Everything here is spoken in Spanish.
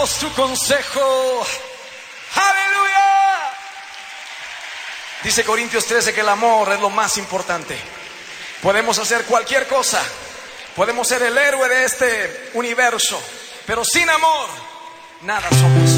Necesitamos tu consejo. ¡Aleluya! Dice Corintios 13 que el amor es lo más importante. Podemos hacer cualquier cosa, podemos ser el héroe de este universo, pero sin amor, nada somos.